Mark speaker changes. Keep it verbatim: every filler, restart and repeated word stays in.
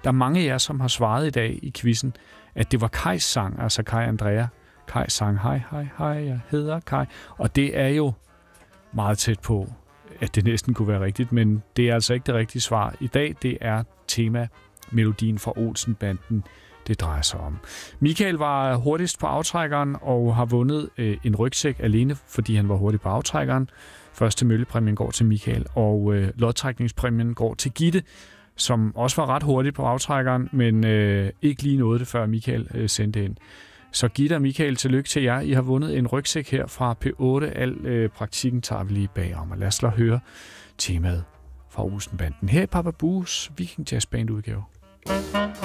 Speaker 1: Der er mange af jer, som har svaret i dag i quizzen, at det var Kajs sang, altså Kaj Andrea. Kaj sang, hej, hej, hej, jeg hedder Kaj. Og det er jo meget tæt på, at det næsten kunne være rigtigt, men det er altså ikke det rigtige svar. I dag, det er tema-melodien fra Olsen-banden, det drejer sig om. Michael var hurtigst på aftrækkeren og har vundet øh, en rygsæk alene, fordi han var hurtig på aftrækkeren. Første møllepræmien går til Michael, og øh, lodtrækningspræmien går til Gitte, som også var ret hurtig på aftrækkeren, men øh, ikke lige nåede det, før Michael øh, sendte ind. Så Gitte og Michael, tillykke til jer. I har vundet en rygsæk her fra P otte. Al øh, praktikken tager vi lige bagom, og lad os lade høre temaet fra Olsen-banden her i Papa Bues Viking Jazz Band udgave.